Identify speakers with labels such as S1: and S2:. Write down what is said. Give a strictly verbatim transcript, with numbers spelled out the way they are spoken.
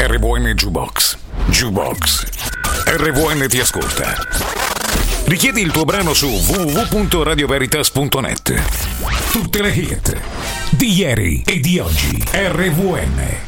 S1: R V N Jukebox. Jukebox. R V N ti ascolta. Richiedi il tuo brano su w w w punto radio veritas punto net. Tutte le hit di ieri e di oggi. R V N.